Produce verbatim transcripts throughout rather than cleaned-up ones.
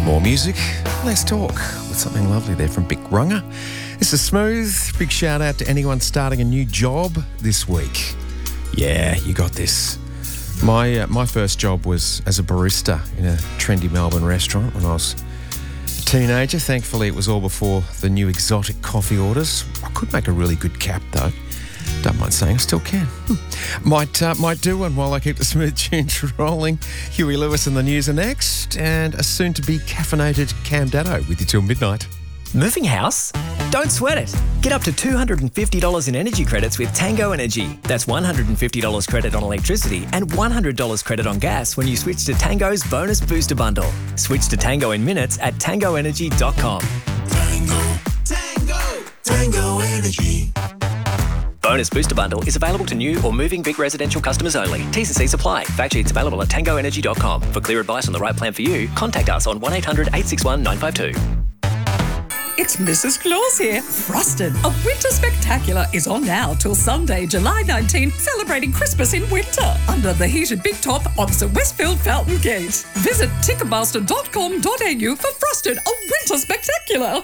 More music, less talk, with something lovely there from Big Runga. This is Smooth. Big shout out to anyone starting a new job this week. Yeah, you got this. My uh, my first job was as a barista in a trendy Melbourne restaurant when I was a teenager. Thankfully, it was all before the new exotic coffee orders. I could make a really good cap, though. Don't mind saying, I still can. Hmm. Might uh, might do one while I keep the smooth tunes rolling. Huey Lewis and the news are next, and a soon-to-be caffeinated Cam Datto with you till midnight. Moving house? Don't sweat it. Get up to two hundred fifty dollars in energy credits with Tango Energy. That's one hundred fifty dollars credit on electricity and one hundred dollars credit on gas when you switch to Tango's Bonus Booster Bundle. Switch to Tango in minutes at tango energy dot com. Tango, Tango, Tango Energy. Bonus Booster Bundle is available to new or moving big residential customers only. T's and C's apply. Fact sheets available at tango energy dot com. For clear advice on the right plan for you, contact us on one eight hundred eight six one nine five two. It's Missus Claus here. Frosted, a winter spectacular, is on now till Sunday, July nineteenth, celebrating Christmas in winter under the heated big top opposite Westfield Fountain Gate. Visit ticketmaster dot com dot a u for Frosted, a winter spectacular.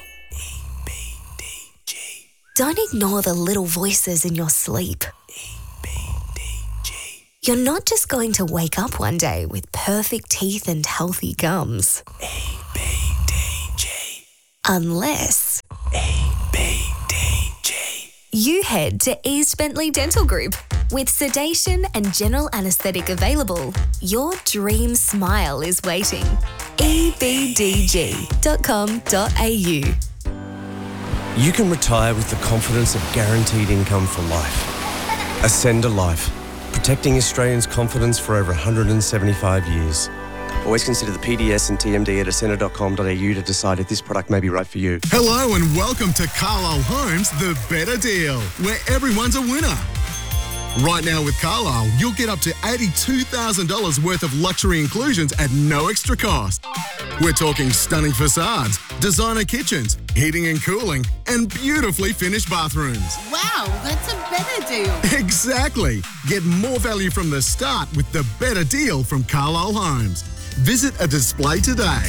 Don't ignore the little voices in your sleep. E B D G. You're not just going to wake up one day with perfect teeth and healthy gums. E B D G. Unless E B D G. you head to East Bentley Dental Group. With sedation and general anaesthetic available, your dream smile is waiting. e b d g dot com dot a u. You can retire with the confidence of guaranteed income for life. Ascend a Life, protecting Australians' confidence for over one hundred seventy-five years. Always consider the P D S and T M D at ascender dot com dot a u to decide if this product may be right for you. Hello and welcome to Carlisle Homes, the better deal, where everyone's a winner. Right now with Carlisle, you'll get up to eighty-two thousand dollars worth of luxury inclusions at no extra cost. We're talking stunning facades, designer kitchens, heating and cooling, and beautifully finished bathrooms. Wow, that's a better deal. Exactly. Get more value from the start with the better deal from Carlisle Homes. Visit a display today.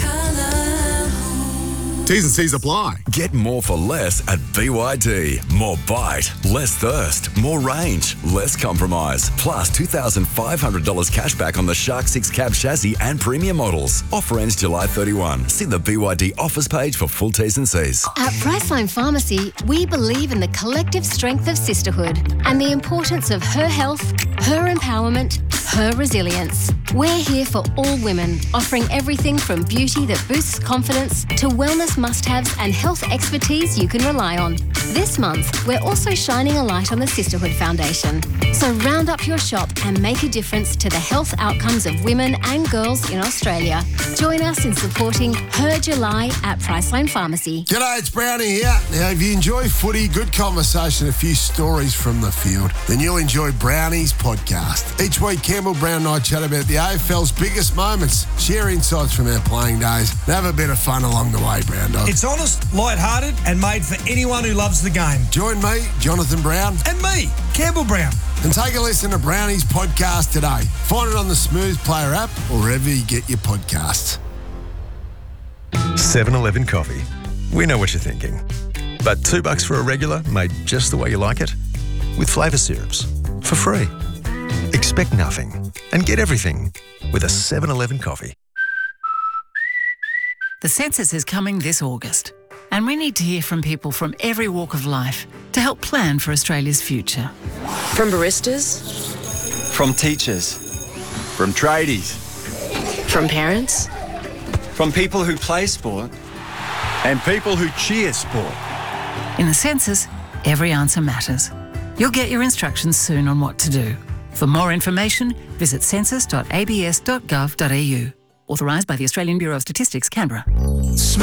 T's and C's apply. Get more for less at B Y D. More bite, less thirst, more range, less compromise. Plus two thousand five hundred dollars cash back on the Shark six cab chassis and premium models. Offer ends July thirty-first. See the B Y D offers page for full T's and C's. At Priceline Pharmacy, we believe in the collective strength of sisterhood and the importance of her health, her empowerment, her resilience. We're here for all women, offering everything from beauty that boosts confidence to wellness must-haves and health expertise you can rely on. This month, we're also shining a light on the Sisterhood Foundation. So round up your shop and make a difference to the health outcomes of women and girls in Australia. Join us in supporting Her July at Priceline Pharmacy. G'day, it's Brownie here. Now, if you enjoy footy, good conversation, a few stories from the field, then you'll enjoy Brownie's podcast. Each week, Campbell Brown and I chat about the A F L's biggest moments, share insights from our playing days, and have a bit of fun along the way, Brown Dog. It's honest, light-hearted, and made for anyone who loves the game. Join me, Jonathan Brown. And me, Campbell Brown. And take a listen to Brownie's podcast today. Find it on the Smooth Player app or wherever you get your podcasts. seven eleven coffee. We know what you're thinking. But two bucks for a regular made just the way you like it? With flavour syrups. For free. Expect nothing and get everything with a seven eleven coffee. The census is coming this August, and we need to hear from people from every walk of life to help plan for Australia's future. From baristas, from teachers, from tradies, from parents, from people who play sport, and people who cheer sport. In the census, every answer matters. You'll get your instructions soon on what to do. For more information, visit census dot a b s dot gov dot a u. Authorised by the Australian Bureau of Statistics, Canberra.